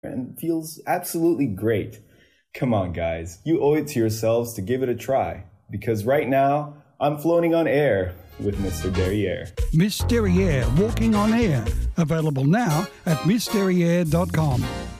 and feels absolutely great. Come on, guys. You owe it to yourselves to give it a try. Because right now, I'm floating on air with Mr. Derriere. Miss Derriere, Walking on Air. Available now at MissDerriere.com.